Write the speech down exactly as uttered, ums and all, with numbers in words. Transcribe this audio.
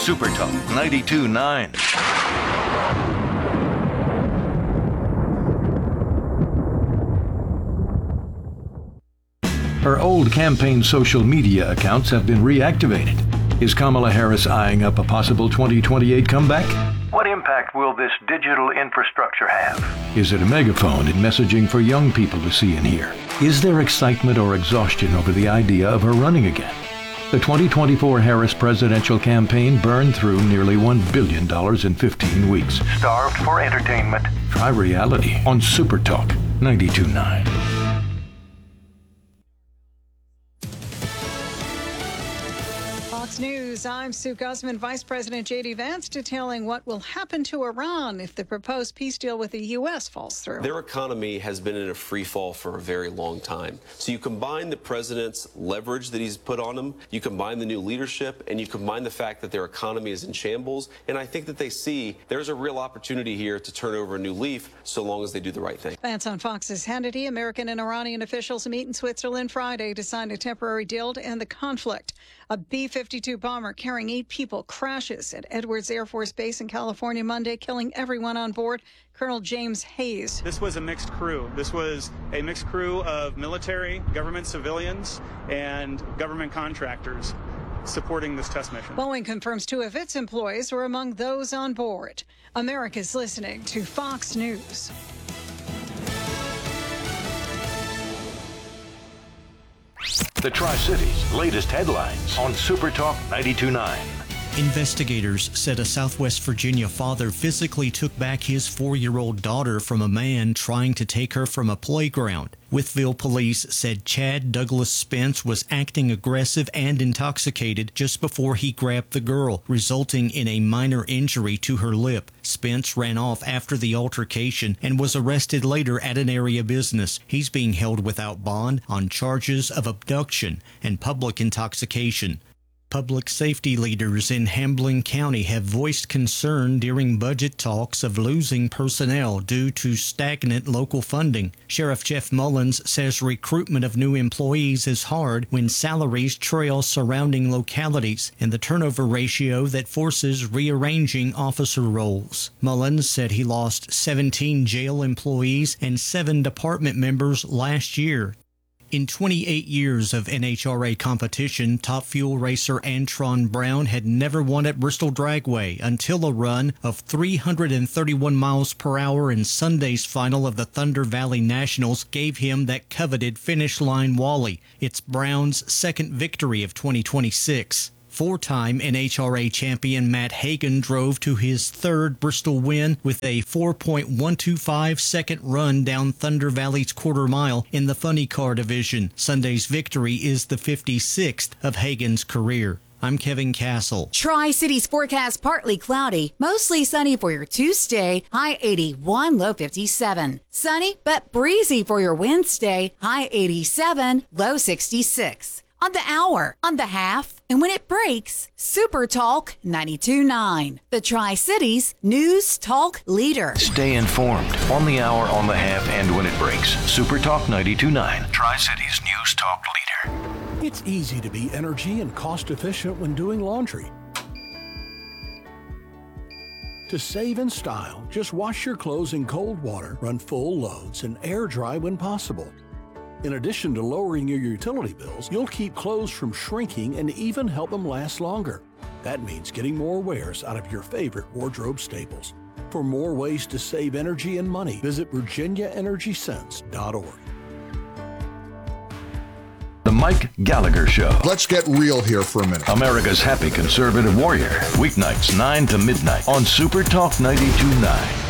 Super Talk ninety-two point nine. Her old campaign social media accounts have been reactivated. Is Kamala Harris eyeing up a possible twenty twenty-eight comeback? What impact will this digital infrastructure have? Is it a megaphone in messaging for young people to see and hear? Is there excitement or exhaustion over the idea of her running again? The twenty twenty-four Harris presidential campaign burned through nearly one billion dollars in fifteen weeks. Starved for entertainment? Try reality on Super Talk ninety-two point nine. Fox News, I'm Sue Guzman. Vice President J D. Vance detailing what will happen to Iran if the proposed peace deal with the U S falls through. Their economy has been in a free fall for a very long time. So you combine the president's leverage that he's put on them, you combine the new leadership, and you combine the fact that their economy is in shambles, and I think that they see there's a real opportunity here to turn over a new leaf so long as they do the right thing. Vance on Fox's Hannity. American and Iranian officials meet in Switzerland Friday to sign a temporary deal to end the conflict. A B fifty-two bomber carrying eight people crashes at Edwards Air Force Base in California Monday, killing everyone on board. Colonel James Hayes. This was a mixed crew. This was a mixed crew of military, government civilians, and government contractors supporting this test mission. Boeing confirms two of its employees were among those on board. America's listening to Fox News. The Tri-Cities' latest headlines on Super Talk ninety-two point nine. Investigators said a Southwest Virginia father physically took back his four-year-old daughter from a man trying to take her from a playground. Wytheville police said Chad Douglas Spence was acting aggressive and intoxicated just before he grabbed the girl, resulting in a minor injury to her lip. Spence ran off after the altercation and was arrested later at an area business. He's being held without bond on charges of abduction and public intoxication. Public safety leaders in Hamblen County have voiced concern during budget talks of losing personnel due to stagnant local funding. Sheriff Jeff Mullins says recruitment of new employees is hard when salaries trail surrounding localities and the turnover ratio that forces rearranging officer roles. Mullins said he lost seventeen jail employees and seven department members last year. In twenty-eight years of N H R A competition, top fuel racer Antron Brown had never won at Bristol Dragway until a run of three hundred thirty-one miles per hour in Sunday's final of the Thunder Valley Nationals gave him that coveted finish line wally. It's Brown's second victory of twenty twenty-six. Four-time N H R A champion Matt Hagan drove to his third Bristol win with a four point one two five second run down Thunder Valley's quarter mile in the funny car division. Sunday's victory is the fifty-sixth of Hagan's career. I'm Kevin Castle. Tri-Cities forecast partly cloudy, mostly sunny for your Tuesday, high eighty-one, low fifty-seven. Sunny but breezy for your Wednesday, high eighty-seven, low sixty-six. On the hour, on the half, and when it breaks, Super Talk ninety-two point nine, the Tri-Cities news talk leader. Stay informed on the hour, on the half, and when it breaks. Super Talk ninety-two point nine, Tri-Cities news talk leader. It's easy to be energy and cost efficient when doing laundry. To save in style, just wash your clothes in cold water, run full loads, and air dry when possible. In addition to lowering your utility bills, you'll keep clothes from shrinking and even help them last longer. That means getting more wears out of your favorite wardrobe staples. For more ways to save energy and money, visit virginia energy sense dot org. The Mike Gallagher Show. Let's get real here for a minute. America's happy conservative warrior. Weeknights nine to midnight on Super Talk ninety-two point nine.